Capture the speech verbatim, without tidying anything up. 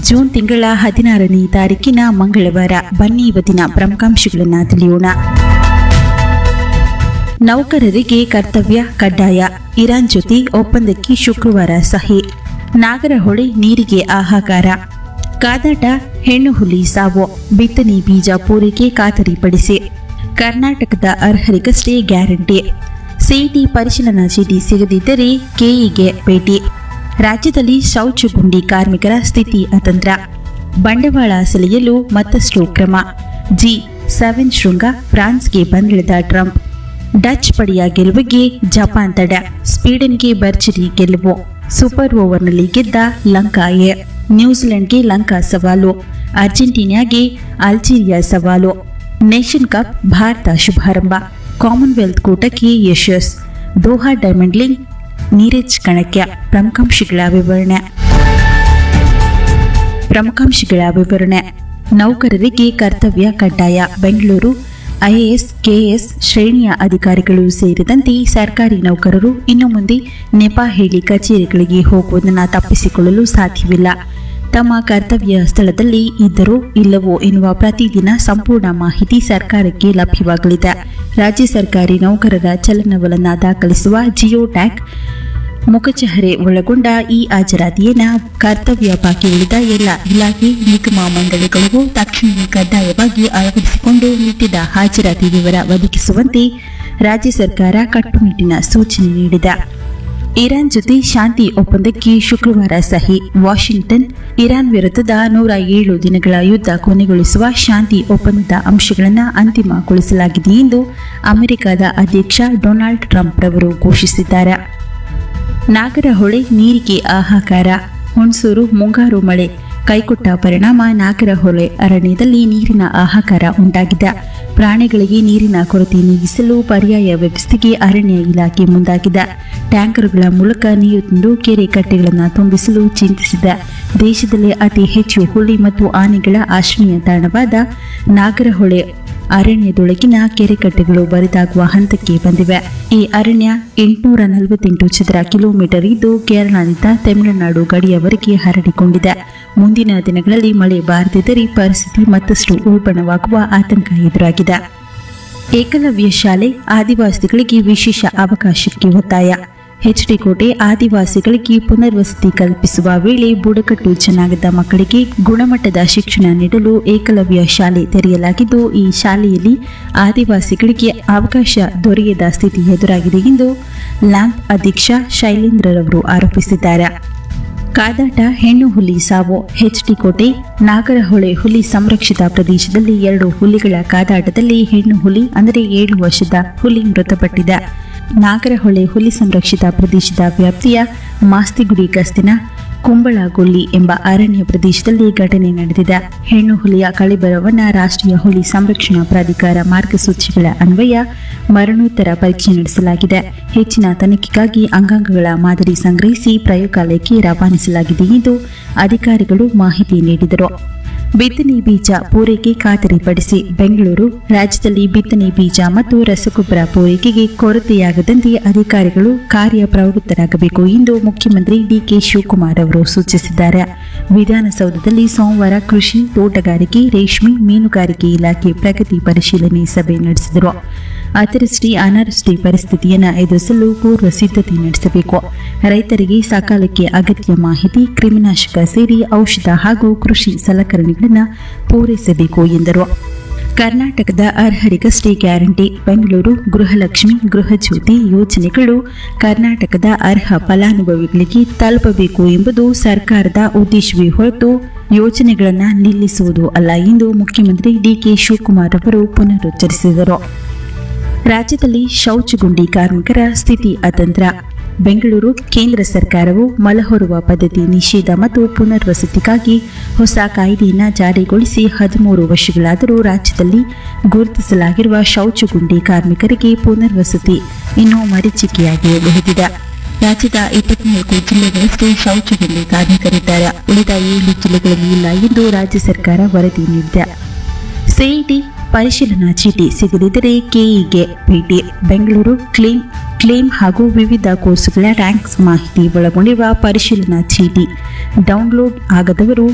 June ತಿಂಗಳ ಹದಿನಾರನೇ ತಾರೀಕಿನ ಮಂಗಳವಾರ. ಬನ್ನಿ ಇವತ್ತಿನ ಪ್ರಮುಖಾಂಶಗಳನ್ನು ತಿಳಿಯೋಣ. ನೌಕರರಿಗೆ ಕರ್ತವ್ಯ ಕಡ್ಡಾಯ, ಇರಾನ್ ಜೊತೆ ಒಪ್ಪಂದಕ್ಕೆ ಶುಕ್ರವಾರ ಸಹಿ. ನಾಗರಹೊಳೆ ನೀರಿಗೆ ಹಾಹಾಕಾರ. ಕಾದಾಟ, ಹೆಣ್ಣು ಹುಲಿ ಸಾವು. ಬಿತ್ತನೆ ಬೀಜ ಪೂರೈಕೆ ಖಾತರಿಪಡಿಸಿ. ಕರ್ನಾಟಕದ ಅರ್ಹರಿಗಷ್ಟೇ ಗ್ಯಾರಂಟಿ. ಸಿಇಟಿ ಪರಿಶೀಲನಾ ಚೀಟಿ ಸಿಗದಿದ್ದರೆ ಕೆಇಗೆ ಭೇಟಿ. ರಾಜ್ಯದಲ್ಲಿ ಶೌಚಗುಂಡಿ ಕಾರ್ಮಿಕರ ಸ್ಥಿತಿ ಅತಂತ್ರ. ಬಂಡವಾಳ ಸೆಳೆಯಲು ಮತ್ತಷ್ಟು ಕ್ರಮ. ಜಿ ಸೆವೆನ್ ಶೃಂಗ ಫ್ರಾನ್ಸ್ಗೆ ಬಂದಿಳಿದ ಟ್ರಂಪ್. ಡಚ್ ಪಡೆಯ ಗೆಲುವಿಗೆ ಜಪಾನ್ ತಡ. ಸ್ವೀಡನ್ಗೆ ಭರ್ಜರಿ ಗೆಲುವು. ಸೂಪರ್ ಓವರ್ನಲ್ಲಿ ಗೆದ್ದ ಲಂಕಾ ಎ. ನ್ಯೂಜಿಲೆಂಡ್ಗೆ ಲಂಕಾ ಸವಾಲು. ಅರ್ಜೆಂಟೀನಾಗೆ ಅಲ್ಜೀರಿಯಾ ಸವಾಲು. Nation cup Bharat ಶುಭಾರಂಭ. ಕಾಮನ್ವೆಲ್ತ್ ಕೂಟಕ್ಕೆ ಯಶಸ್. ದೋಹಾ ಡೈಮಂಡ್ ಲೀಗ್ ನೀರಜ್ ಕಣಕ್ಕೆ. ಪ್ರಮುಖಾಂಶಗಳ ವಿವರಣೆ ಪ್ರಮುಖಾಂಶಗಳ ವಿವರಣೆ ನೌಕರರಿಗೆ ಕರ್ತವ್ಯ ಕಡ್ಡಾಯ. ಬೆಂಗಳೂರು. ಐಎಎಸ್, ಕೆಎಎಸ್ ಶ್ರೇಣಿಯ ಅಧಿಕಾರಿಗಳು ಸೇರಿದಂತೆ ಸರ್ಕಾರಿ ನೌಕರರು ಇನ್ನು ಮುಂದೆ ನೆಪ ಹೇಳಿ ಕಚೇರಿಗಳಿಗೆ ಹೋಗುವುದನ್ನು ತಪ್ಪಿಸಿಕೊಳ್ಳಲು ಸಾಧ್ಯವಿಲ್ಲ. ತಮ್ಮ ಕರ್ತವ್ಯ ಸ್ಥಳದಲ್ಲಿ ಇದ್ದರೋ ಇಲ್ಲವೋ ಎನ್ನುವ ಪ್ರತಿದಿನ ಸಂಪೂರ್ಣ ಮಾಹಿತಿ ಸರ್ಕಾರಕ್ಕೆ ಲಭ್ಯವಾಗಲಿದೆ. ರಾಜ್ಯ ಸರ್ಕಾರಿ ನೌಕರರ ಚಲನವಲನ ದಾಖಲಿಸುವ ಜಿಯೋ ಟ್ಯಾಗ್ ಮುಖಚಹರೆ ಒಳಗೊಂಡ ಈ ಹಾಜರಾತಿಯನ್ನು ಕರ್ತವ್ಯ ಬಾಕಿ ಉಳಿದ ಎಲ್ಲ ಇಲಾಖೆ, ನಿಗಮ, ಮಂಡಳಿಗಳಿಗೂ ತಕ್ಷಣವೇ ಕಡ್ಡಾಯವಾಗಿ ಅಳವಡಿಸಿಕೊಂಡು ನಿತ್ಯದ ಹಾಜರಾತಿ ವಿವರ ಒದಗಿಸುವಂತೆ ರಾಜ್ಯ ಸರ್ಕಾರ ಕಟ್ಟುನಿಟ್ಟಿನ ಸೂಚನೆ ನೀಡಿದೆ. ಇರಾನ್ ಜೊತೆ ಶಾಂತಿ ಒಪ್ಪಂದಕ್ಕೆ ಶುಕ್ರವಾರ ಸಹಿ. ವಾಷಿಂಗ್ಟನ್. ಇರಾನ್ ವಿರುದ್ಧದ ನೂರ ಏಳು ದಿನಗಳ ಯುದ್ಧ ಕೊನೆಗೊಳಿಸುವ ಶಾಂತಿ ಒಪ್ಪಂದದ ಅಂಶಗಳನ್ನು ಅಂತಿಮಗೊಳಿಸಲಾಗಿದೆ ಎಂದು ಅಮೆರಿಕದ ಅಧ್ಯಕ್ಷ ಡೊನಾಲ್ಡ್ ಟ್ರಂಪ್ ರವರು ಘೋಷಿಸಿದ್ದಾರೆ. ನಾಗರಹೊಳೆ ನೀರಿಗೆ ಹಾಹಾಕಾರ. ಹುಣಸೂರು ಮುಂಗಾರು ಮಳೆ ಕೈಕೊಟ್ಟ ಪರಿಣಾಮ ನಾಗರಹೊಳೆ ಅರಣ್ಯದಲ್ಲಿ ನೀರಿನ ಹಾಹಾಕಾರ ಉಂಟಾಗಿದೆ. ಪ್ರಾಣಿಗಳಿಗೆ ನೀರಿನ ಕೊರತೆ ನೀಗಿಸಲು ಪರ್ಯಾಯ ವ್ಯವಸ್ಥೆಗೆ ಅರಣ್ಯ ಇಲಾಖೆ ಮುಂದಾಗಿದೆ. ಟ್ಯಾಂಕರ್ಗಳ ಮೂಲಕ ನೀರು ತಂದು ಕೆರೆ ಕಟ್ಟೆಗಳನ್ನು ತುಂಬಿಸಲು ಚಿಂತಿಸಿದೆ. ದೇಶದಲ್ಲೇ ಅತಿ ಹೆಚ್ಚು ಹುಲಿ ಮತ್ತು ಆನೆಗಳ ಆಶ್ರಯ ತಾಣವಾದ ನಾಗರಹೊಳೆ ಅರಣ್ಯದೊಳಗಿನ ಕೆರೆಕಟ್ಟೆಗಳು ಬರಿದಾಗುವ ಹಂತಕ್ಕೆ ಬಂದಿವೆ. ಈ ಅರಣ್ಯ ಎಂಟುನೂರ ನಲವತ್ತೆಂಟು ಚದರ ಕಿಲೋಮೀಟರ್ ಇದ್ದು ಕೇರಳದಿಂದ ತಮಿಳುನಾಡು ಗಡಿಯವರೆಗೆ ಹರಡಿಕೊಂಡಿದೆ. ಮುಂದಿನ ದಿನಗಳಲ್ಲಿ ಮಳೆ ಬಾರದಿದ್ದರೆ ಪರಿಸ್ಥಿತಿ ಮತ್ತಷ್ಟು ಉಲ್ಬಣವಾಗುವ ಆತಂಕ ಎದುರಾಗಿದೆ. ಏಕಲವ್ಯ ಶಾಲೆ ಆದಿವಾಸಿಗಳಿಗೆ ವಿಶೇಷ ಅವಕಾಶಕ್ಕೆ ಒತ್ತಾಯ. ಎಚ್ಡಿಕೋಟೆ ಆದಿವಾಸಿಗಳಿಗೆ ಪುನರ್ವಸತಿ ಕಲ್ಪಿಸುವ ವೇಳೆ ಬುಡಕಟ್ಟು ಜನಾಂಗದ ಮಕ್ಕಳಿಗೆ ಗುಣಮಟ್ಟದ ಶಿಕ್ಷಣ ನೀಡಲು ಏಕಲವ್ಯ ಶಾಲೆ ತೆರೆಯಲಾಗಿದ್ದು, ಈ ಶಾಲೆಯಲ್ಲಿ ಆದಿವಾಸಿಗಳಿಗೆ ಅವಕಾಶ ದೊರೆಯದ ಸ್ಥಿತಿ ಎದುರಾಗಿದೆ ಎಂದು ಲ್ಯಾಂಪ್ ಅಧ್ಯಕ್ಷ ಶೈಲೇಂದ್ರರವರು ಆರೋಪಿಸಿದ್ದಾರೆ. ಕಾದಾಟ, ಹೆಣ್ಣು ಹುಲಿ ಸಾವು. ಎಚ್ಡಿಕೋಟೆ ನಾಗರಹೊಳೆ ಹುಲಿ ಸಂರಕ್ಷಿತ ಪ್ರದೇಶದಲ್ಲಿ ಎರಡು ಹುಲಿಗಳ ಕಾದಾಟದಲ್ಲಿ ಹೆಣ್ಣು ಹುಲಿ ಅಂದರೆ ಏಳು ವರ್ಷದ ಹುಲಿ ಮೃತಪಟ್ಟಿದೆ. ನಾಗರಹೊಳೆ ಹುಲಿ ಸಂರಕ್ಷಿತ ಪ್ರದೇಶದ ವ್ಯಾಪ್ತಿಯ ಮಾಸ್ತಿಗುಡಿ ಗಸ್ತಿನ ಕುಂಬಳಗೊಲ್ಲಿ ಎಂಬ ಅರಣ್ಯ ಪ್ರದೇಶದಲ್ಲಿ ಘಟನೆ ನಡೆದಿದೆ. ಹೆಣ್ಣು ಹುಲಿಯ ಕಳೇಬರವನ್ನು ರಾಷ್ಟ್ರೀಯ ಹುಲಿ ಸಂರಕ್ಷಣಾ ಪ್ರಾಧಿಕಾರ ಮಾರ್ಗಸೂಚಿಗಳ ಅನ್ವಯ ಮರಣೋತ್ತರ ಪರೀಕ್ಷೆ ನಡೆಸಲಾಗಿದೆ. ಹೆಚ್ಚಿನ ತನಿಖೆಗಾಗಿ ಅಂಗಾಂಗಗಳ ಮಾದರಿ ಸಂಗ್ರಹಿಸಿ ಪ್ರಯೋಗಾಲಯಕ್ಕೆ ರವಾನಿಸಲಾಗಿದೆ ಎಂದು ಅಧಿಕಾರಿಗಳು ಮಾಹಿತಿ ನೀಡಿದರು. ಬಿತ್ತನೆ ಬೀಜ ಪೂರೈಕೆ ಖಾತರಿಪಡಿಸಿ. ಬೆಂಗಳೂರು. ರಾಜ್ಯದಲ್ಲಿ ಬಿತ್ತನೆ ಬೀಜ ಮತ್ತು ರಸಗೊಬ್ಬರ ಪೂರೈಕೆಗೆ ಕೊರತೆಯಾಗದಂತೆ ಅಧಿಕಾರಿಗಳು ಕಾರ್ಯಪ್ರವೃತ್ತರಾಗಬೇಕು ಎಂದು ಮುಖ್ಯಮಂತ್ರಿ ಡಿಕೆ ಶಿವಕುಮಾರ್ ಅವರು ಸೂಚಿಸಿದ್ದಾರೆ. ವಿಧಾನಸೌಧದಲ್ಲಿ ಸೋಮವಾರ ಕೃಷಿ, ತೋಟಗಾರಿಕೆ, ರೇಷ್ಮೆ, ಮೀನುಗಾರಿಕೆ ಇಲಾಖೆ ಪ್ರಗತಿ ಪರಿಶೀಲನೆ ಸಭೆ ನಡೆಸಿದರು. ಅತಿವೃಷ್ಟಿ, ಅನಾವೃಷ್ಟಿ ಪರಿಸ್ಥಿತಿಯನ್ನು ಎದುರಿಸಲು ಪೂರ್ವ ಸಿದ್ಧತೆ ನಡೆಸಬೇಕು. ರೈತರಿಗೆ ಸಕಾಲಕ್ಕೆ ಅಗತ್ಯ ಮಾಹಿತಿ, ಕ್ರಿಮಿನಾಶಕ ಸೇರಿ ಔಷಧ ಹಾಗೂ ಕೃಷಿ ಸಲಕರಣೆಗಳನ್ನು ಪೂರೈಸಬೇಕು ಎಂದರು. ಕರ್ನಾಟಕದ ಅರ್ಹರಿಗಷ್ಟೇ ಗ್ಯಾರಂಟಿ. ಬೆಂಗಳೂರು. ಗೃಹಲಕ್ಷ್ಮಿ, ಗೃಹಜ್ಯೋತಿ ಯೋಜನೆಗಳು ಕರ್ನಾಟಕದ ಅರ್ಹ ಫಲಾನುಭವಿಗಳಿಗೆ ತಲುಪಬೇಕು ಎಂಬುದು ಸರ್ಕಾರದ ಉದ್ದೇಶವೇ ಹೊರತು ಯೋಜನೆಗಳನ್ನು ನಿಲ್ಲಿಸುವುದು ಅಲ್ಲ ಎಂದು ಮುಖ್ಯಮಂತ್ರಿ ಡಿಕೆ ಶಿವಕುಮಾರ್ ಅವರು ಪುನರುಚ್ಚರಿಸಿದರು. ರಾಜ್ಯದಲ್ಲಿ ಶೌಚಗುಂಡಿ ಕಾರ್ಮಿಕರ ಸ್ಥಿತಿ ಅತಂತ್ರ. ಬೆಂಗಳೂರು. ಕೇಂದ್ರ ಸರ್ಕಾರವು ಮಲಹೊರುವ ಪದ್ಧತಿ ನಿಷೇಧ ಮತ್ತು ಪುನರ್ವಸತಿಗಾಗಿ ಹೊಸ ಕಾಯ್ದೆಯನ್ನು ಜಾರಿಗೊಳಿಸಿ ಹದಿಮೂರು ವರ್ಷಗಳಾದರೂ ರಾಜ್ಯದಲ್ಲಿ ಗುರುತಿಸಲಾಗಿರುವ ಶೌಚಗುಂಡಿ ಕಾರ್ಮಿಕರಿಗೆ ಪುನರ್ವಸತಿ ಇನ್ನೂ ಮರೀಚಿಕೆಯಾಗಿ ಉಳಿದಿದೆ. ರಾಜ್ಯದ ಇಪ್ಪತ್ನಾಲ್ಕು ಜಿಲ್ಲೆಗಳಷ್ಟೇ ಶೌಚಗುಂಡಿ ಕಾರ್ಮಿಕರಿದ್ದಾರೆ. ಉಳಿದ ಏಳು ಜಿಲ್ಲೆಗಳಲ್ಲಿ ಇಲ್ಲ ಎಂದು ರಾಜ್ಯ ಸರ್ಕಾರ ವರದಿ ನೀಡಿದೆ. ಸಿಇಟಿ ಪರಿಶೀಲನಾ ಚೀಟಿ ಸಿಗದಿದ್ದರೆ ಕೆಇಗೆ ಭೇಟಿ. ಬೆಂಗಳೂರು. ಕ್ಲೇಮ್ ಕ್ಲೇಮ್ ಹಾಗೂ ವಿವಿಧ ಕೋರ್ಸುಗಳ ರ್ಯಾಂಕ್ಸ್ ಮಾಹಿತಿ ಒಳಗೊಂಡಿರುವ ಪರಿಶೀಲನಾ ಚೀಟಿ ಡೌನ್ಲೋಡ್ ಆಗದವರು